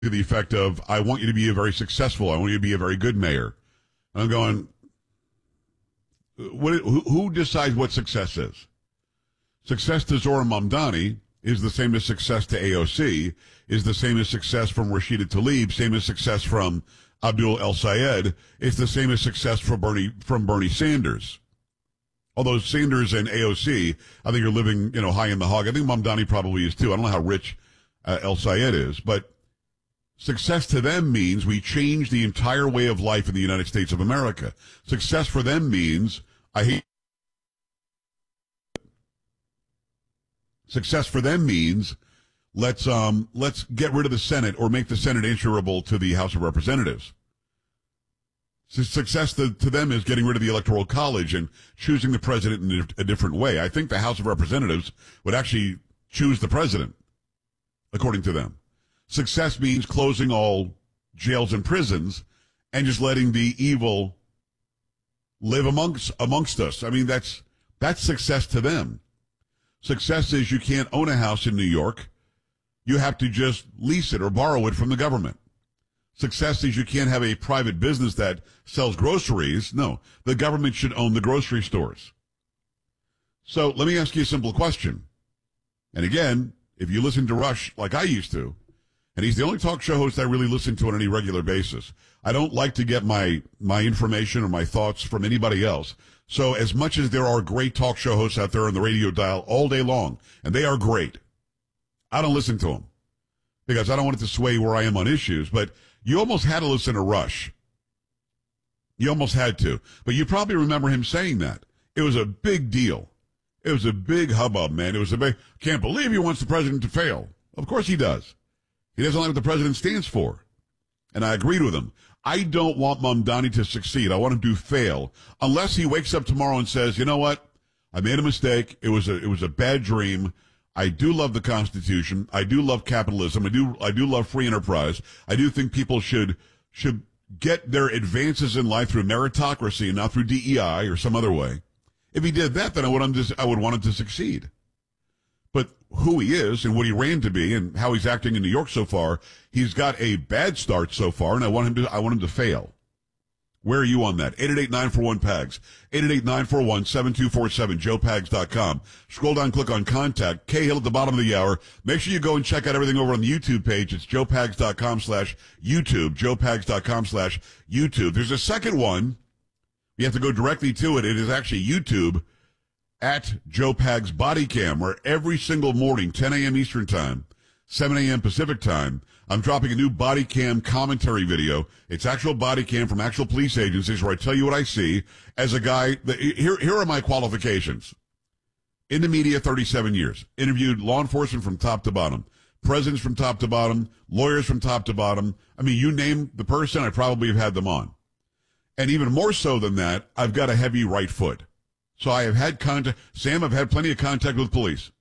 to the effect of, I want you to be a very successful, I want you to be a very good mayor. I'm going, who decides what success is? Success to Zohran Mamdani is the same as success to AOC, is the same as success from Rashida Tlaib, same as success from Abdul El Sayed. It's the same as success from Bernie Sanders. Although Sanders and AOC, I think, are living, high in the hog. I think Mamdani probably is too. I don't know how rich El Sayed is, but success to them means we change the entire way of life in the United States of America. Success for them means Success for them means let's get rid of the Senate or make the Senate answerable to the House of Representatives. Success to them is getting rid of the Electoral College and choosing the president in a different way. I think the House of Representatives would actually choose the president, according to them. Success means closing all jails and prisons and just letting the evil live amongst us. I mean, that's success to them. Success is you can't own a house in New York. You have to just lease it or borrow it from the government. Success is you can't have a private business that sells groceries. No, the government should own the grocery stores. So let me ask you a simple question. And again, if you listen to Rush like I used to, and he's the only talk show host I really listen to on any regular basis. I don't like to get my information or my thoughts from anybody else. So as much as there are great talk show hosts out there on the radio dial all day long, and they are great, I don't listen to them because I don't want it to sway where I am on issues. But you almost had to listen to Rush. You almost had to. But you probably remember him saying that. It was a big deal. It was a big hubbub, man. It was can't believe he wants the president to fail. Of course he does. He doesn't like what the president stands for. And I agreed with him. I don't want Mamdani to succeed. I want him to fail. Unless he wakes up tomorrow and says, you know what? I made a mistake. It was a bad dream. I do love the Constitution. I do love capitalism. I do love free enterprise. I do think people should get their advances in life through meritocracy and not through DEI or some other way. If he did that, then I would want him to succeed. But who he is and what he ran to be and how he's acting in New York so far, he's got a bad start so far, and I want him to fail. Where are you on that? 888-941-PAGS. 888-941-7247, joepags.com. Scroll down, click on contact. Cahill at the bottom of the hour. Make sure you go and check out everything over on the YouTube page. It's joepags.com/YouTube, joepags.com/YouTube. There's a second one. You have to go directly to it. It is actually YouTube at Joe Pags Body Cam, where every single morning, 10 a.m. Eastern Time, 7 a.m. Pacific Time, I'm dropping a new body cam commentary video. It's actual body cam from actual police agencies where I tell you what I see as a guy. Here are my qualifications. In the media, 37 years. Interviewed law enforcement from top to bottom. Presidents from top to bottom. Lawyers from top to bottom. I mean, you name the person, I probably have had them on. And even more so than that, I've got a heavy right foot. So I have had contact. Sam, I've had plenty of contact with police.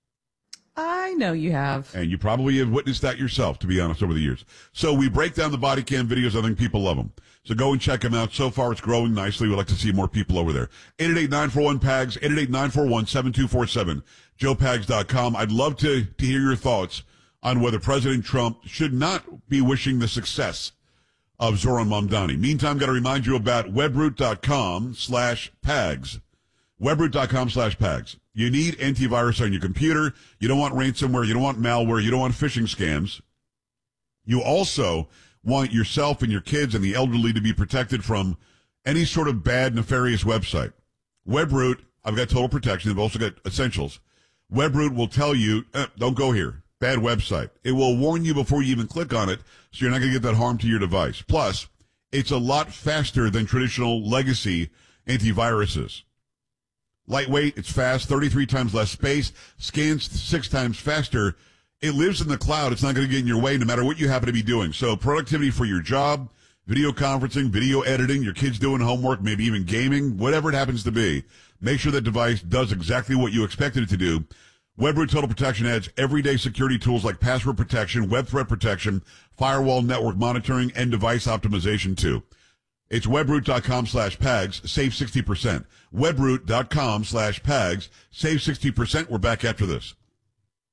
I know you have. And you probably have witnessed that yourself, to be honest, over the years. So we break down the body cam videos. I think people love them. So go and check them out. So far, it's growing nicely. We'd like to see more people over there. 888-941-PAGS, 888-941-7247, joepags.com. I'd love to hear your thoughts on whether President Trump should not be wishing the success of Zohran Mamdani. Meantime, got to remind you about webroot.com/PAGS. Webroot.com/PAGS. You need antivirus on your computer. You don't want ransomware. You don't want malware. You don't want phishing scams. You also want yourself and your kids and the elderly to be protected from any sort of bad, nefarious website. Webroot, I've got total protection. I've also got essentials. Webroot will tell you, don't go here. Bad website. It will warn you before you even click on it, so you're not going to get that harm to your device. Plus, it's a lot faster than traditional legacy antiviruses. Lightweight, it's fast, 33 times less space, scans 6 times faster. It lives in the cloud. It's not going to get in your way no matter what you happen to be doing. So productivity for your job, video conferencing, video editing, your kids doing homework, maybe even gaming, whatever it happens to be. Make sure that device does exactly what you expected it to do. Webroot Total Protection adds everyday security tools like password protection, web threat protection, firewall network monitoring, and device optimization too. It's webroot.com/PAGS, save 60%. Webroot.com/PAGS, save 60%. We're back after this.